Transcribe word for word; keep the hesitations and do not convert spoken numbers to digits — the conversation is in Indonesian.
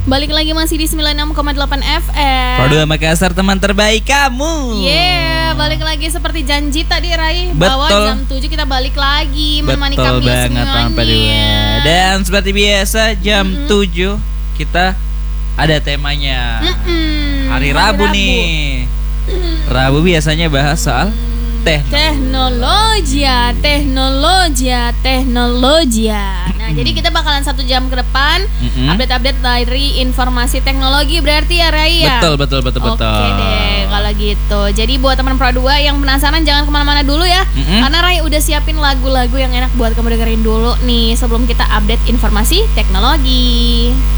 Balik lagi masih di sembilan puluh enam koma delapan F M Pro dua Makassar, teman terbaik kamu. Yeah, balik lagi seperti janji tadi Rai. Betul. Bahwa jam tujuh kita balik lagi menemani Betul kami banget Bang Pro dua. semuanya. Dan seperti biasa jam Mm-mm. tujuh kita ada temanya. Mm-mm. Hari Rabu, Rabu. nih. Rabu biasanya bahas soal teknologi. Teknologi, teknologi, teknologi. Nah, Mm-mm. jadi kita bakalan satu jam ke depan Mm-mm. update-update dari informasi teknologi berarti ya Rai ya. Betul betul betul Oke betul. deh kalau gitu. Jadi buat teman Pro dua yang penasaran jangan kemana-mana dulu ya. Mm-mm. Karena Rai udah siapin lagu-lagu yang enak buat kamu dengerin dulu nih sebelum kita update informasi teknologi.